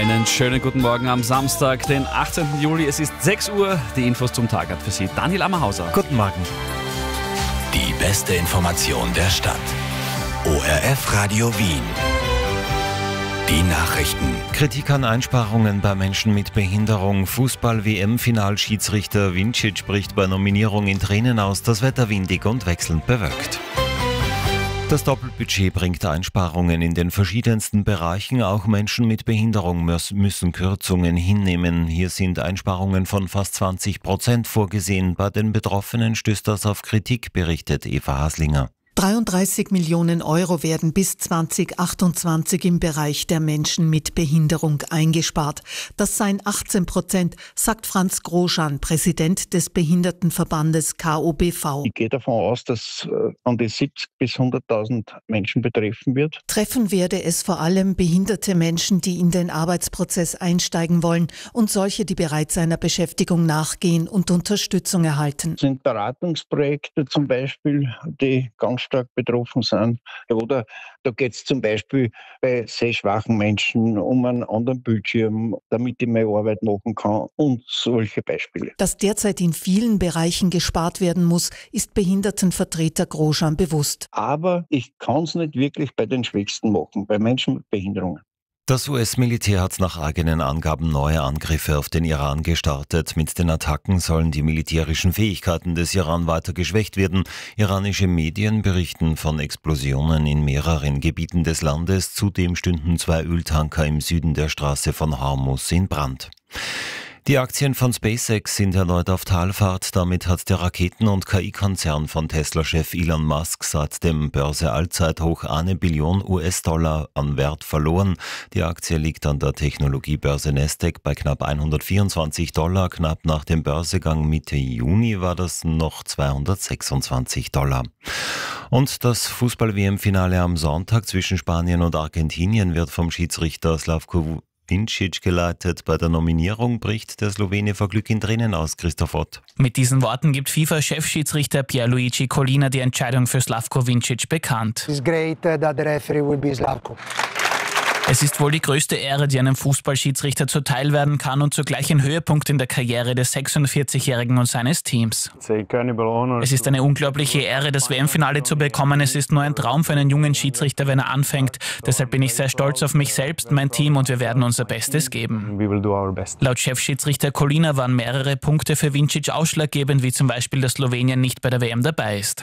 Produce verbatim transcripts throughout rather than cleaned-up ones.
Einen schönen guten Morgen am Samstag, den achtzehnten Juli. Es ist sechs Uhr. Die Infos zum Tag hat für Sie Daniel Ammerhauser. Guten Morgen. Die beste Information der Stadt. O R F Radio Wien. Die Nachrichten. Kritik an Einsparungen bei Menschen mit Behinderung. Fußball-W M-Finalschiedsrichter Vincic bricht bei Nominierung in Tränen aus. Das Wetter windig und wechselnd bewölkt. Das Doppelbudget bringt Einsparungen in den verschiedensten Bereichen. Auch Menschen mit Behinderung müssen Kürzungen hinnehmen. Hier sind Einsparungen von fast zwanzig Prozent vorgesehen. Bei den Betroffenen stößt das auf Kritik, berichtet Eva Haslinger. dreiunddreißig Millionen Euro werden bis zwanzig achtundzwanzig im Bereich der Menschen mit Behinderung eingespart. Das seien achtzehn Prozent, sagt Franz Groschan, Präsident des Behindertenverbandes K O B V. Ich gehe davon aus, dass äh, an die siebzig bis hunderttausend Menschen betreffen wird. Treffen werde es vor allem behinderte Menschen, die in den Arbeitsprozess einsteigen wollen und solche, die bereits einer Beschäftigung nachgehen und Unterstützung erhalten. Das sind Beratungsprojekte zum Beispiel, die ganz stark betroffen sind. Oder da geht es zum Beispiel bei sehschwachen Menschen um einen anderen Bildschirm, damit ich meine Arbeit machen kann und solche Beispiele. Dass derzeit in vielen Bereichen gespart werden muss, ist Behindertenvertreter Groschan bewusst. Aber ich kann es nicht wirklich bei den Schwächsten machen, bei Menschen mit Behinderungen. Das U S-Militär hat nach eigenen Angaben neue Angriffe auf den Iran gestartet. Mit den Attacken sollen die militärischen Fähigkeiten des Iran weiter geschwächt werden. Iranische Medien berichten von Explosionen in mehreren Gebieten des Landes. Zudem stünden zwei Öltanker im Süden der Straße von Hormuz in Brand. Die Aktien von SpaceX sind erneut auf Talfahrt. Damit hat der Raketen- und K I-Konzern von Tesla-Chef Elon Musk seit dem Börse-Allzeithoch eine Billion U S-Dollar an Wert verloren. Die Aktie liegt an der Technologiebörse Nasdaq bei knapp hundertvierundzwanzig Dollar. Knapp nach dem Börsegang Mitte Juni war das noch zweihundertsechsundzwanzig Dollar. Und das Fußball-W M-Finale am Sonntag zwischen Spanien und Argentinien wird vom Schiedsrichter Slavko Vincic geleitet. Bei der Nominierung bricht der Slowene vor Glück in Tränen aus, Christoph Ott. Mit diesen Worten gibt FIFA-Chefschiedsrichter Pierluigi Collina die Entscheidung für Slavko Vincic bekannt. It's great that the referee will be Slavko. Es ist wohl die größte Ehre, die einem Fußballschiedsrichter zuteil werden kann und zugleich ein Höhepunkt in der Karriere des sechsundvierzigjährigen und seines Teams. Es ist eine unglaubliche Ehre, das W M-Finale zu bekommen. Es ist nur ein Traum für einen jungen Schiedsrichter, wenn er anfängt. Deshalb bin ich sehr stolz auf mich selbst, mein Team und wir werden unser Bestes geben. Laut Chefschiedsrichter Collina waren mehrere Punkte für Vincic ausschlaggebend, wie zum Beispiel, dass Slowenien nicht bei der W M dabei ist.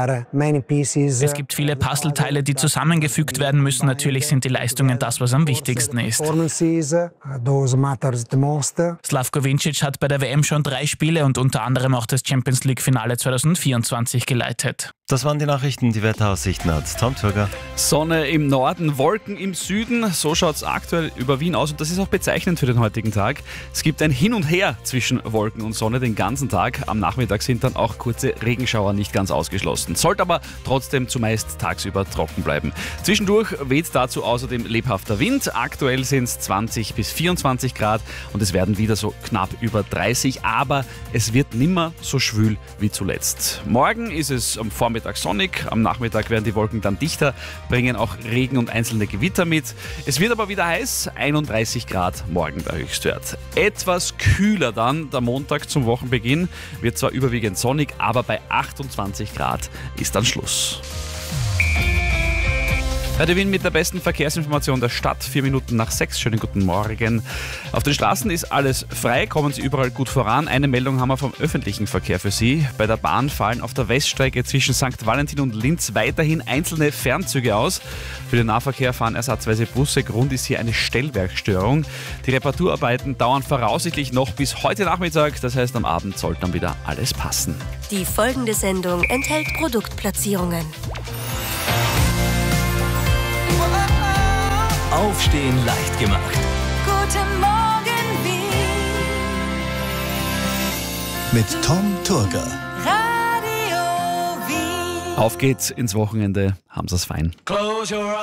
Es gibt viele Puzzleteile, die zusammengefügt werden müssen. Natürlich sind die Leistungen das, was am wichtigsten ist. Slavko Vincic hat bei der W M schon drei Spiele und unter anderem auch das Champions-League-Finale zweitausendvierundzwanzig geleitet. Das waren die Nachrichten, die Wetteraussichten hat Tom Turger. Sonne im Norden, Wolken im Süden. So schaut es aktuell über Wien aus und das ist auch bezeichnend für den heutigen Tag. Es gibt ein Hin und Her zwischen Wolken und Sonne den ganzen Tag. Am Nachmittag sind dann auch kurze Regenschauer nicht ganz ausgeschlossen. Sollte aber trotzdem zumeist tagsüber trocken bleiben. Zwischendurch weht dazu außerdem lebhafter Wind. Aktuell sind es zwanzig bis vierundzwanzig Grad und es werden wieder so knapp über dreißig. Aber es wird nimmer so schwül wie zuletzt. Morgen ist es am Vormittag Vormittag sonnig, am Nachmittag werden die Wolken dann dichter, bringen auch Regen und einzelne Gewitter mit. Es wird aber wieder heiß, einunddreißig Grad morgen der Höchstwert. Etwas kühler dann der Montag zum Wochenbeginn, wird zwar überwiegend sonnig, aber bei achtundzwanzig Grad ist dann Schluss. Radio Wien mit der besten Verkehrsinformation der Stadt. Vier Minuten nach sechs. Schönen guten Morgen. Auf den Straßen ist alles frei, kommen Sie überall gut voran. Eine Meldung haben wir vom öffentlichen Verkehr für Sie. Bei der Bahn fallen auf der Weststrecke zwischen Sankt Valentin und Linz weiterhin einzelne Fernzüge aus. Für den Nahverkehr fahren ersatzweise Busse. Grund ist hier eine Stellwerkstörung. Die Reparaturarbeiten dauern voraussichtlich noch bis heute Nachmittag. Das heißt, am Abend sollte dann wieder alles passen. Die folgende Sendung enthält Produktplatzierungen. Aufstehen leicht gemacht. Guten Morgen, Wien. Mit Tom Turger. Radio Wien. Auf geht's ins Wochenende. Haben Sie es fein. Close your eyes.